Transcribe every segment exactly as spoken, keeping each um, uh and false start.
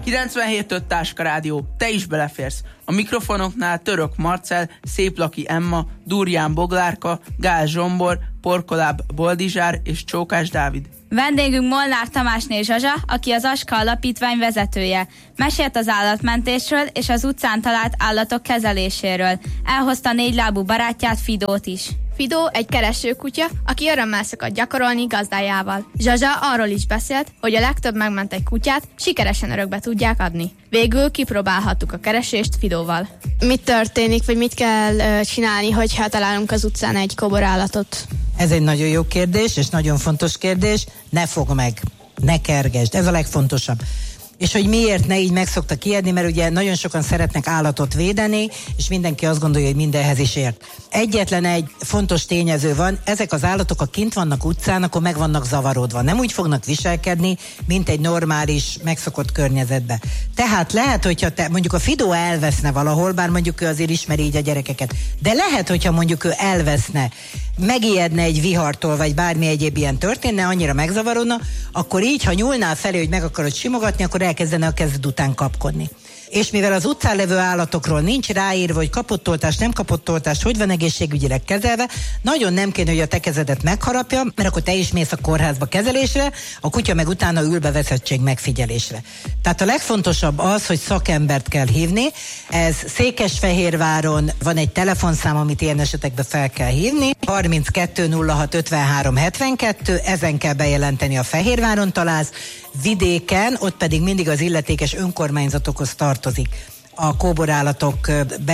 kilencvenhét öt Táska Rádió, te is beleférsz. A mikrofonoknál Török Marcell, Széplaki Emma, Durján Boglárka, Gál Zsombor, Porkoláb Boldizsár és Csókás Dávid. Vendégünk Molnár Tamásné Zsazsa, aki az Aska Alapítvány vezetője. Mesélt az állatmentésről és az utcán talált állatok kezeléséről. Elhozta négylábú barátját, Fidót is. Fidó egy keresőkutya, aki örömmel szokott gyakorolni gazdájával. Zsazsa arról is beszélt, hogy a legtöbb megmentett kutyát sikeresen örökbe tudják adni. Végül kipróbálhattuk a keresést Fidóval. Mit történik, vagy mit kell uh, csinálni, hogyha találunk az utcán egy koborállatot? Ez egy nagyon jó kérdés, és nagyon fontos kérdés. Ne fogd meg, ne kergesd, ez a legfontosabb. És hogy miért ne így meg szoktak ijedni, mert ugye nagyon sokan szeretnek állatot védeni, és mindenki azt gondolja, hogy mindenhez is ért. Egyetlen egy fontos tényező van, ezek az állatok, ha kint vannak utcán, akkor meg vannak zavarodva. Nem úgy fognak viselkedni, mint egy normális, megszokott környezetbe. Tehát lehet, hogyha te, mondjuk a Fidó elveszne valahol, bár mondjuk ő azért ismeri így a gyerekeket, de lehet, hogyha mondjuk ő elveszne, megijedne egy vihartól, vagy bármi egyéb ilyen történne, annyira megzavarodna, akkor így, ha nyúlnál felé, hogy meg akarod simogatni, akkor elkezdene a kezed után kapkodni. És mivel az utcán levő állatokról nincs ráírva, hogy kapott oltást, nem kapott oltást, hogy van egészségügyileg kezelve, nagyon nem kéne, hogy a te kezedet megharapja, mert akkor te is mész a kórházba kezelésre, a kutya meg utána ül be veszettség megfigyelésre. Tehát a legfontosabb az, hogy szakembert kell hívni. Ez Székesfehérváron van egy telefonszám, amit ilyen esetekben fel kell hívni. harminckettő nulla hat ötvenhárom hetvenkettő, ezen kell bejelenteni, a Fehérváron találsz. Vidéken, ott pedig mindig az illetékes önkormányzatokhoz tartozik a kóborállatok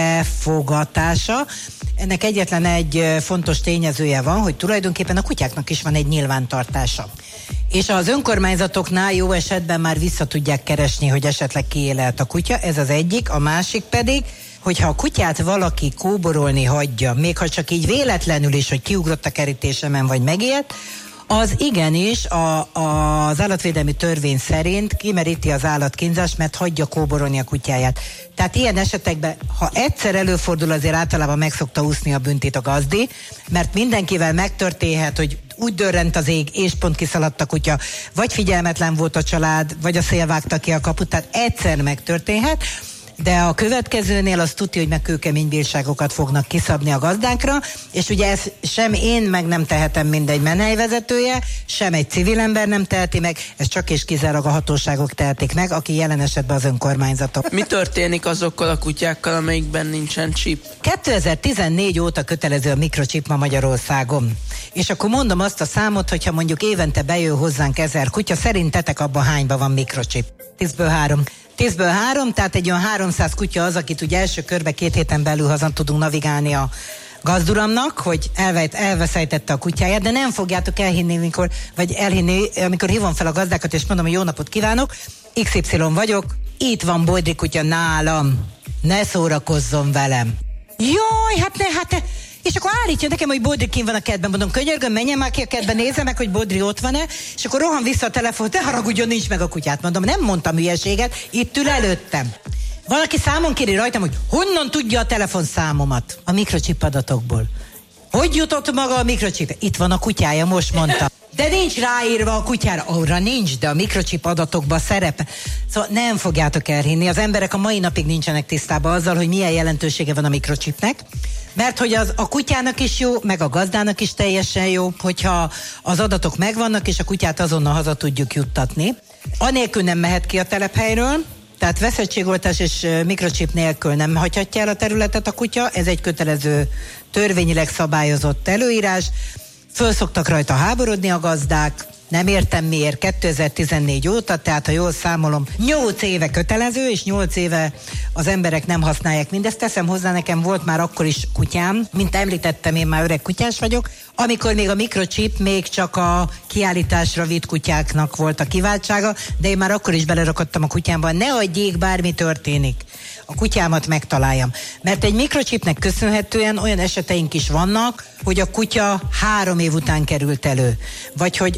befogatása. Ennek egyetlen egy fontos tényezője van, hogy tulajdonképpen a kutyáknak is van egy nyilvántartása. És az önkormányzatoknál jó esetben már vissza tudják keresni, hogy esetleg kiélelt a kutya, ez az egyik, a másik pedig, hogyha a kutyát valaki kóborolni hagyja, még ha csak így véletlenül is, hogy kiugrott a kerítésemen, vagy megijedt, az igenis a, a, az állatvédelmi törvény szerint kimeríti az állatkínzást, mert hagyja kóborolni a kutyáját. Tehát ilyen esetekben, ha egyszer előfordul, azért általában meg szokta úszni a büntit a gazdi, mert mindenkivel megtörténhet, hogy úgy dörrent az ég, és pont kiszaladt a kutya, vagy figyelmetlen volt a család, vagy a szél vágta ki a kaput, tehát egyszer megtörténhet. De a következőnél az tudja, hogy meg kőkemény bírságokat fognak kiszabni a gazdákra, és ugye ez sem én meg nem tehetem, mint egy menhelyvezetője, sem egy civil ember nem teheti meg, ez csak és kizárólag a hatóságok tehetik meg, aki jelen esetben az önkormányzatok. Mi történik azokkal a kutyákkal, amelyikben nincsen chip? kétezer-tizennégy óta kötelező a mikrochip ma Magyarországon. És akkor mondom azt a számot, hogyha mondjuk évente bejön hozzánk ezer kutya, szerintetek abban hányban van mikrochip? Tízből három. Tízből három, tehát egy olyan háromszáz kutya az, akit ugye első körbe két héten belül hazan tudunk navigálni a gazduramnak, hogy elvejt, elveszejtette a kutyáját, de nem fogjátok elhinni, mikor, vagy elhinni, amikor hívom fel a gazdákat, és mondom, hogy jó napot kívánok, iksz ipszilon vagyok, itt van Bodri kutya nálam, ne szórakozzon velem. Jaj, hát ne, hát ne. És akkor állítja nekem, hogy Bodri kint van a kertben, mondom, könyörgöm, menjen már ki a kertben, nézze meg, hogy Bodri ott van-e, és akkor rohan vissza a telefon, te haragudjon, nincs meg a kutyát. Mondom, nem mondtam hülyeséget, itt ül előttem. Valaki számon kéri rajtam, hogy honnan tudja a telefonszámomat? A mikrochip adatokból. Hogy jutott maga a mikrochip? Itt van a kutyája, most mondta. De nincs ráírva a kutyára. Arra nincs, de a mikrochip adatokban szerepel. Szóval nem fogjátok elhinni. Az emberek a mai napig nincsenek tisztában azzal, hogy milyen jelentősége van a mikrochipnek. Mert hogy az a kutyának is jó, meg a gazdának is teljesen jó, hogyha az adatok megvannak, és a kutyát azonnal haza tudjuk juttatni. Anélkül nem mehet ki a telephelyről, tehát veszettségoltás és mikrochip nélkül nem hagyhatja el a területet a kutya, ez egy kötelező törvényileg szabályozott előírás. Föl szoktak rajta háborodni a gazdák, nem értem miért, kétezer-tizennégy óta, tehát ha jól számolom, nyolc éve kötelező, és nyolc éve az emberek nem használják mindezt. Teszem hozzá, nekem volt már akkor is kutyám, mint említettem, én már öreg kutyás vagyok, amikor még a mikrochip még csak a kiállításra vitt kutyáknak volt a kiváltsága, de én már akkor is belerakottam a kutyámba, ne adjék, bármi történik, a kutyámat megtaláljam. Mert egy mikrochipnek köszönhetően olyan eseteink is vannak, hogy a kutya három év után került elő. Vagy hogy szilveszter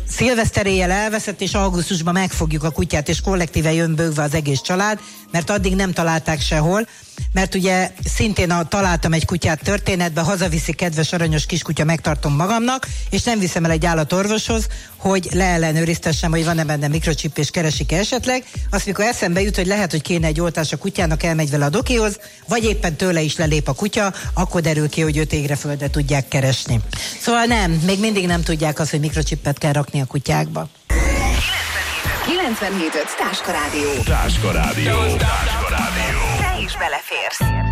szilveszteréjel elveszett, és augusztusban megfogjuk a kutyát, és kollektíve jön bőgve az egész család, mert addig nem találták sehol, mert ugye szintén a, találtam egy kutyát történetbe, hazaviszi kedves aranyos kiskutya, megtartom magamnak, és nem viszem el egy állatorvoshoz, hogy leellenőriztessem, hogy van-e benne mikrocsip, és keresik-e esetleg. Azt, mikor eszembe jut, hogy lehet, hogy kéne egy oltás a kutyának, elmegy vele a dokihoz, vagy éppen tőle is lelép a kutya, akkor derül ki, hogy őt égre földre tudják keresni. Szóval nem, még mindig nem tudják azt, hogy mikrocsipet kell rakni a kutyákba. kilencvenhét öt Táska Rádió. Táska Rádió. Táska Rádió. Te is beleférsz.